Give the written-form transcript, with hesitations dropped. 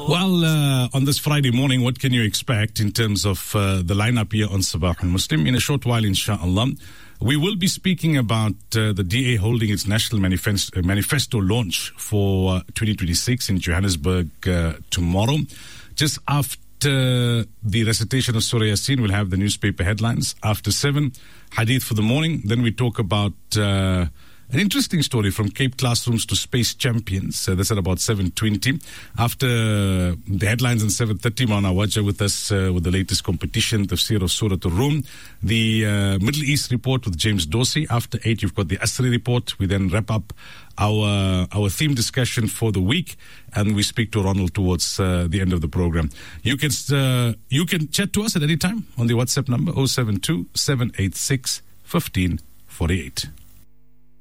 Well, on this Friday morning, what can you expect in terms of the lineup here on Sabah al-Muslim? In a short while, inshallah, we will be speaking about the DA holding its national manifesto launch for 2026 in Johannesburg tomorrow. Just after the recitation of Surah Yasin, we'll have the newspaper headlines. After 7, Hadith for the morning. Then we talk about an interesting story from Cape Classrooms to Space Champions. That's at about 7:20. After the headlines on 7:30, Maulana Wajah with us with the latest competition, Tafsir of Surah Ar-Rum. The Middle East report with James Dorsey. After 8, you've got the Asri report. We then wrap up our theme discussion for the week, and we speak to Ronald towards the end of the program. You can chat to us at any time on the WhatsApp number 072 786 1548.